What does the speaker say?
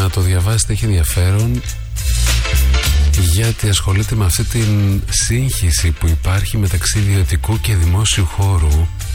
να το διαβάσετε, έχει ενδιαφέρον, γιατί ασχολείται με αυτή την σύγχυση που υπάρχει μεταξύ ιδιωτικού και δημόσιου χώρου